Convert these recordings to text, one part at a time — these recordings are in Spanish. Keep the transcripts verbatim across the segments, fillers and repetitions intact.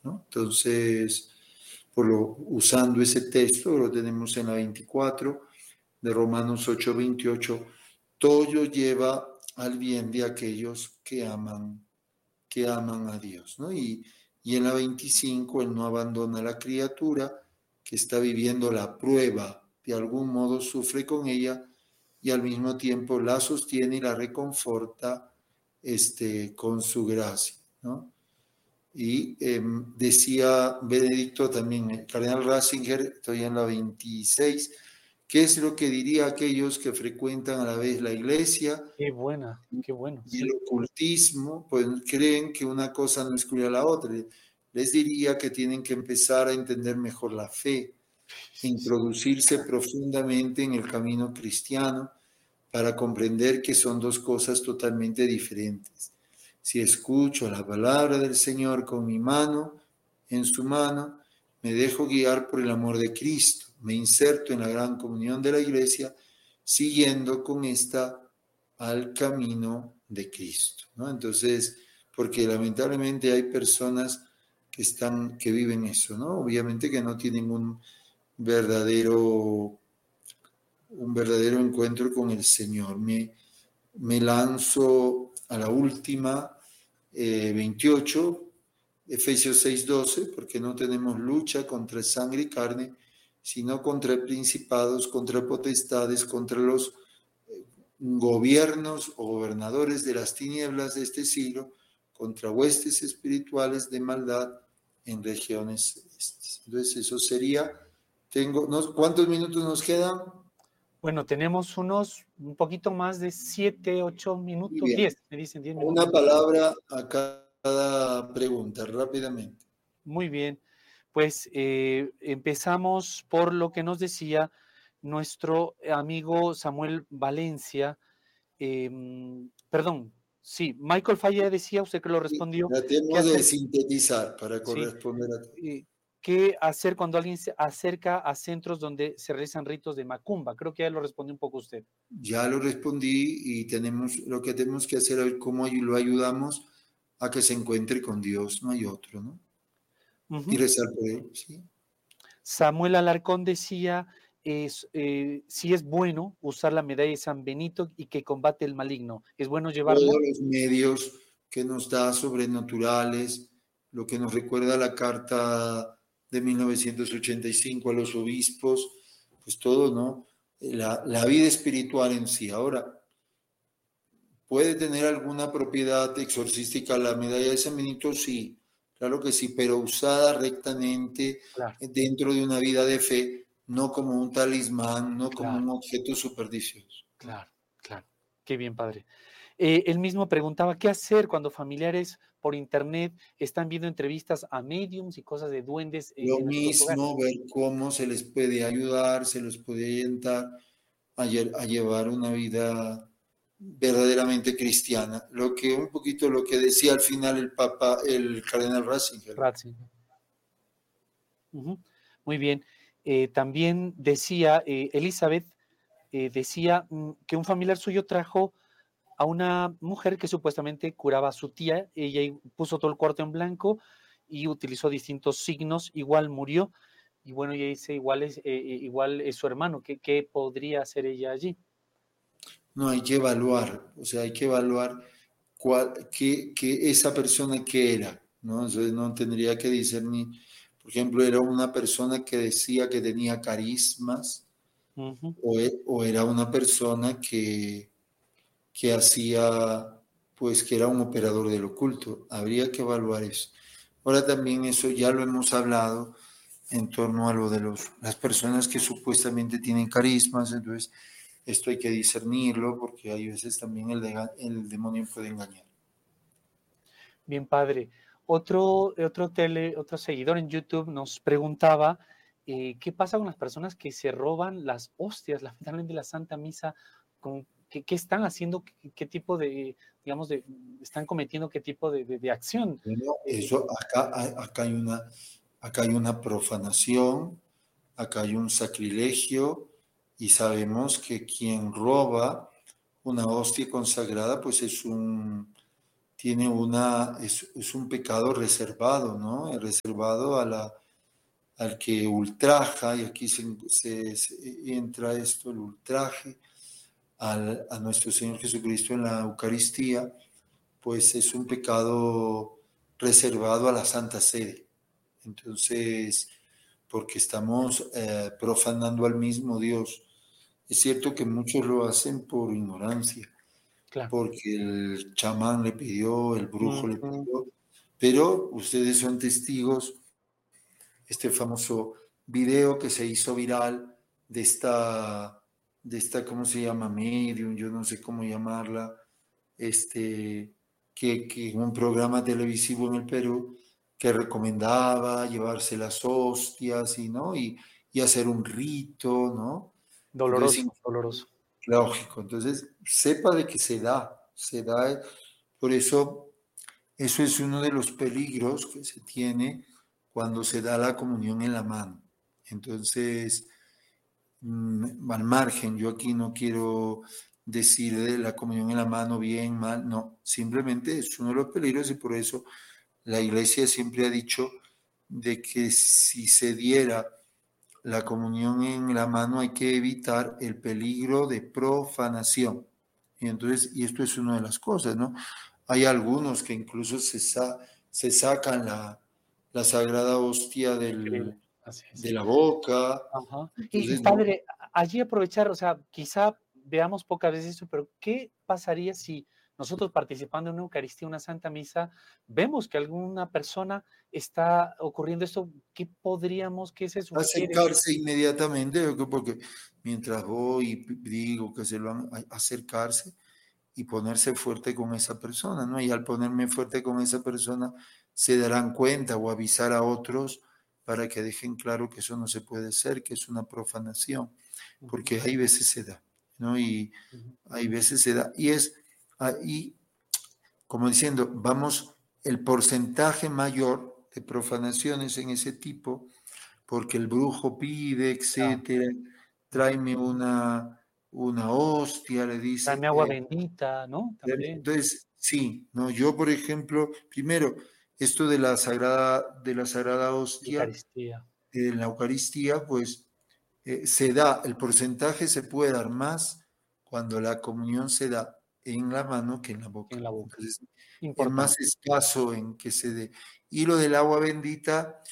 ¿no? Entonces, por lo, usando ese texto, lo tenemos en la veinticuatro de Romanos ocho veintiocho, todo lleva al bien de aquellos que aman, que aman a Dios, ¿no? Y, y en la veinticinco, él no abandona a la criatura que está viviendo la prueba, de algún modo sufre con ella y al mismo tiempo la sostiene y la reconforta este, con su gracia, ¿no? Y eh, decía Benedicto también, el cardenal Ratzinger, estoy en la veintiséis, ¿qué es lo que diría aquellos que frecuentan a la vez la iglesia Qué buena, qué bueno, y sí. el ocultismo? Pues creen que una cosa no excluye a la otra. Les diría que tienen que empezar a entender mejor la fe, introducirse profundamente en el camino cristiano para comprender que son dos cosas totalmente diferentes. Si escucho la palabra del Señor con mi mano en su mano, me dejo guiar por el amor de Cristo, me inserto en la gran comunión de la iglesia, siguiendo con esta al camino de Cristo, ¿no? Entonces, porque lamentablemente hay personas que están, que viven eso, ¿no? Obviamente que no tienen un verdadero, un verdadero encuentro con el Señor. Me, me lanzo a la última, eh, veintiocho, Efesios seis doce, porque no tenemos lucha contra sangre y carne, sino contra principados, contra potestades, contra los gobiernos o gobernadores de las tinieblas de este siglo, contra huestes espirituales de maldad en regiones celestes. Entonces eso sería, tengo, ¿no? ¿Cuántos minutos nos quedan? Bueno, tenemos unos un poquito más de siete, ocho Muy minutos, bien. diez, me dicen diez Una minutos. palabra a cada pregunta, rápidamente. Muy bien, pues eh, empezamos por lo que nos decía nuestro amigo Samuel Valencia. Eh, perdón, sí, Michael Falla decía, usted que lo Sí, respondió, ¿qué tratemos de hacer? sintetizar para Sí, corresponder a todo. eh, ¿qué hacer cuando alguien se acerca a centros donde se realizan ritos de macumba? Creo que ya lo respondió un poco usted. Ya lo respondí y tenemos lo que tenemos que hacer, a ver cómo lo ayudamos a que se encuentre con Dios, no hay otro, ¿no? Y Ujú. rezar por él, ¿sí? Samuel Alarcón decía, es, eh, si es bueno usar la medalla de San Benito y que combate el maligno. ¿Es bueno Todos llevarla? los medios que nos da sobrenaturales, lo que nos recuerda la carta de mil novecientos ochenta y cinco a los obispos, pues todo, ¿no? La, la vida espiritual en sí. Ahora, ¿puede tener alguna propiedad exorcística la medalla de San Benito? Sí, claro que sí, pero usada rectamente Claro, dentro de una vida de fe, no como un talismán, no como claro, un objeto supersticioso, ¿no? claro, claro. Qué bien, padre. Eh, él mismo preguntaba qué hacer cuando familiares por internet están viendo entrevistas a mediums y cosas de duendes Lo en, en nuestros mismo, hogares. ver cómo se les puede ayudar, se les puede orientar a, lle- a llevar una vida verdaderamente cristiana. Lo que un poquito lo que decía al final el Papa, el cardenal Ratzinger. Ratzinger. Ujú. Muy bien. Eh, también decía eh, Elizabeth, eh, decía mm, que un familiar suyo trajo a una mujer que supuestamente curaba a su tía. Ella puso todo el cuarto en blanco y utilizó distintos signos, igual murió. Y bueno, ella dice, igual es, eh, eh, igual es su hermano, ¿qué, qué podría hacer ella allí? No hay que evaluar, o sea, hay que evaluar cuál, qué, qué esa persona que era, ¿no? Entonces no tendría que discernir. Por ejemplo, era una persona que decía que tenía carismas Ujú. o, e- o era una persona que, que hacía, pues que era un operador del oculto. Habría que evaluar eso. Ahora también eso ya lo hemos hablado en torno a lo de los, las personas que supuestamente tienen carismas, entonces esto hay que discernirlo porque hay veces también el, de, el demonio puede engañar. Bien, padre. Otro, otro, tele, otro seguidor en YouTube nos preguntaba eh, qué pasa con las personas que se roban las hostias, lamentablemente la Santa Misa, con, qué, qué están haciendo, qué, qué, tipo de, digamos, de, están cometiendo qué tipo de, de, de acción. Bueno, Eh, eso acá, acá, hay una, acá hay una profanación, acá hay un sacrilegio y sabemos que quien roba una hostia consagrada pues es un tiene una, es, es un pecado reservado, ¿no? Reservado a la, al que ultraja, y aquí se, se, se entra esto, el ultraje al, a nuestro Señor Jesucristo en la Eucaristía, pues es un pecado reservado a la Santa Sede. Entonces, porque estamos eh, profanando al mismo Dios. Es cierto que muchos lo hacen por ignorancia, Claro. porque el chamán le pidió, el brujo le Ujú. pidió, pero ustedes son testigos, este famoso video que se hizo viral de esta, de esta, ¿cómo se llama? Medium, yo no sé cómo llamarla, este, que, que en un programa televisivo en el Perú que recomendaba llevarse las hostias y, ¿no? y, y hacer un rito, ¿no? Entonces, Doloroso, doloroso. lógico, entonces sepa de que se da, se da, por eso eso es uno de los peligros que se tiene cuando se da la comunión en la mano. Entonces, mmm, al margen, yo aquí no quiero decir de la comunión en la mano bien, mal, no, simplemente es uno de los peligros y por eso la iglesia siempre ha dicho de que si se diera la comunión en la mano hay que evitar el peligro de profanación. Y entonces, y esto es una de las cosas, ¿no? Hay algunos que incluso se, sa se sacan la, la sagrada hostia Increíble. del, Así es. de la boca. Ajá. Y, y, Entonces, no, padre, allí aprovechar, o sea, quizá veamos pocas veces eso, pero ¿qué pasaría si nosotros participando en una Eucaristía, una Santa Misa, vemos que alguna persona está ocurriendo esto? ¿Qué podríamos, qué se sugiere? acercarse inmediatamente, porque mientras voy y digo que se lo van a acercarse y ponerse fuerte con esa persona, ¿no? Y al ponerme fuerte con esa persona, se darán cuenta o avisar a otros para que dejen claro que eso no se puede hacer, que es una profanación, Ujú, porque hay veces se da, ¿no? Y ujú. hay veces se da. Y es ahí, como diciendo, vamos, el porcentaje mayor de profanaciones en ese tipo, porque el brujo pide, Ah, etcétera, ujú. tráeme una, una hostia, le dice. Dame agua Eh, bendita, ¿no? También, entonces, sí, no, yo, por ejemplo, primero, esto de la sagrada, de la sagrada hostia Eucaristía, en la Eucaristía, pues eh, se da, el porcentaje se puede dar más cuando la comunión se da en la mano que en la boca. en la boca. Entonces, es más Importante. escaso en que se dé. Y lo del agua bendita,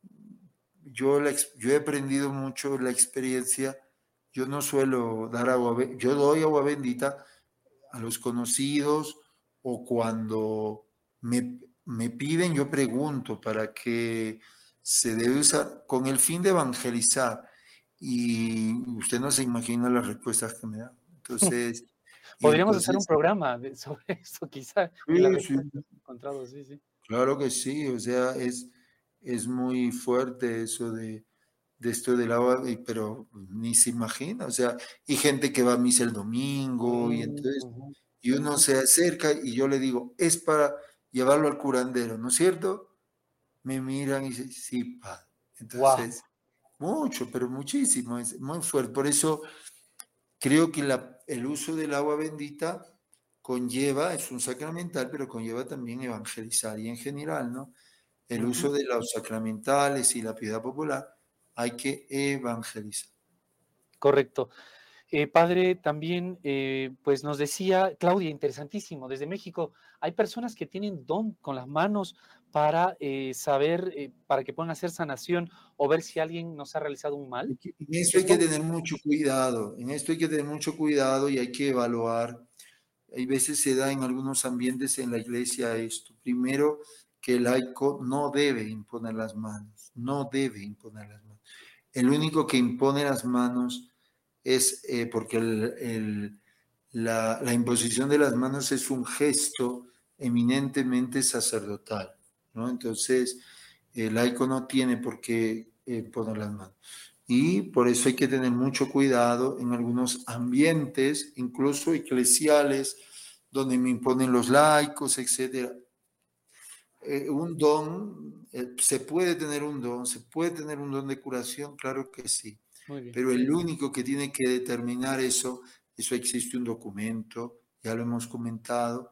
yo, la, yo he aprendido mucho la experiencia. Yo no suelo dar agua, yo doy agua bendita a los conocidos o cuando me, me piden, yo pregunto para que se debe usar con el fin de evangelizar. Y usted no se imagina las respuestas que me dan. Entonces, y Podríamos hacer un entonces, programa de, sobre eso, quizá, y las sí, sí, respuestas encontradas, sí, sí. claro que sí, o sea, es, es muy fuerte eso de, de esto del agua, pero ni se imagina, o sea, y gente que va a misa el domingo, y Mm, entonces, ujú, y uno ujú. se acerca y yo le digo, es para llevarlo al curandero, ¿no es cierto? Me miran y dicen, sí, padre. Wow, Entonces, mucho, pero muchísimo, es muy fuerte. Por eso creo que la, el uso del agua bendita conlleva, es un sacramental, pero conlleva también evangelizar y en general, ¿no? El ujú. uso de los sacramentales y la piedad popular, hay que evangelizar. Correcto. Eh, padre, también, eh, pues nos decía Claudia, interesantísimo, desde México, hay personas que tienen don con las manos para eh, saber, eh, para que puedan hacer sanación o ver si alguien nos ha realizado un mal. En esto hay que Esto, tener mucho cuidado, en esto hay que tener mucho cuidado y hay que evaluar. Hay veces se da en algunos ambientes en la iglesia esto. Primero, que el laico no debe imponer las manos, no debe imponer las manos. El único que impone las manos es eh, porque el, el, la, la, imposición de las manos es un gesto eminentemente sacerdotal, ¿no? Entonces, el laico no tiene por qué eh, poner las manos. Y por eso hay que tener mucho cuidado en algunos ambientes, incluso eclesiales, donde me imponen los laicos, etcétera. Eh, un don, eh, se puede tener un don, se puede tener un don de curación, claro que sí, muy bien. pero el único que tiene que determinar eso, eso existe un documento, ya lo hemos comentado,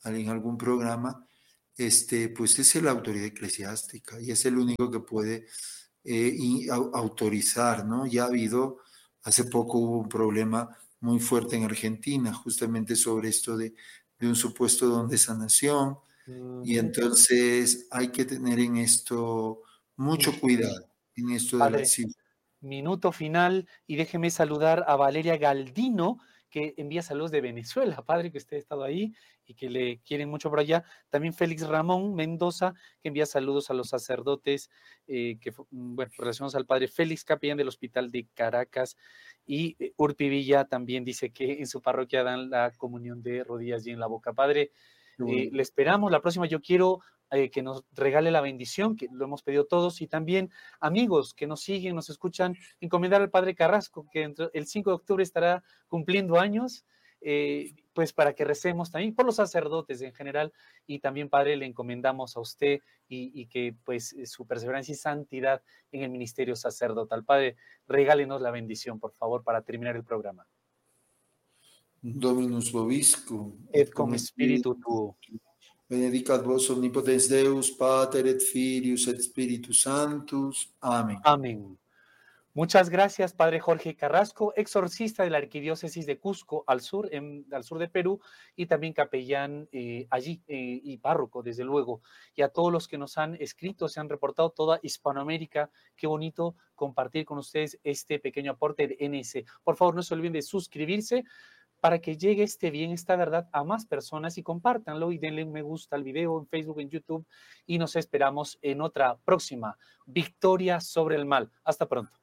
en algún programa, este, pues es la autoridad eclesiástica y es el único que puede eh, y, a, autorizar, ¿no? Ya ha habido, hace poco hubo un problema muy fuerte en Argentina, justamente sobre esto de, de un supuesto don de sanación, uh-huh. Y entonces hay que tener en esto mucho cuidado, en esto Padre, de la ciencia. Minuto final, y déjeme saludar a Valeria Galdino, que envía saludos de Venezuela, padre, que usted ha estado ahí y que le quieren mucho por allá. También Félix Ramón Mendoza, que envía saludos a los sacerdotes, eh, que, bueno, relacionados al padre Félix, capellán del Hospital de Caracas, y eh, Urpi Villa también dice que en su parroquia dan la comunión de rodillas y en la boca. Padre, eh, le esperamos. La próxima yo quiero eh, que nos regale la bendición, que lo hemos pedido todos, y también amigos que nos siguen, nos escuchan, encomendar al padre Carrasco, que el cinco de octubre estará cumpliendo años, eh, pues para que recemos también por los sacerdotes en general, y también, padre, le encomendamos a usted y, y que pues su perseverancia y santidad en el ministerio sacerdotal. Padre, regálenos la bendición, por favor, para terminar el programa. Dominus vobiscum, et cum spiritu tuo. Benedicat vos omnipotens Deus, Pater et Filius et Spiritus Sanctus. Amén. Amén. Muchas gracias, padre Jorge Carrasco, exorcista de la Arquidiócesis de Cusco, al sur, en, al sur de Perú, y también capellán eh, allí, eh, y párroco, desde luego. Y a todos los que nos han escrito, se han reportado, toda Hispanoamérica, qué bonito compartir con ustedes este pequeño aporte de N S. Por favor, no se olviden de suscribirse, para que llegue este bien, esta verdad a más personas, y compártanlo y denle un me gusta al video en Facebook, en YouTube, y nos esperamos en otra próxima Victoria sobre el Mal. Hasta pronto.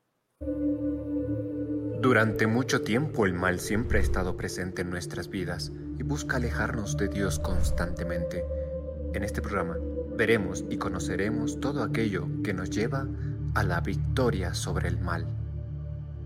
Durante mucho tiempo el mal siempre ha estado presente en nuestras vidas y busca alejarnos de Dios constantemente. En este programa veremos y conoceremos todo aquello que nos lleva a la victoria sobre el mal.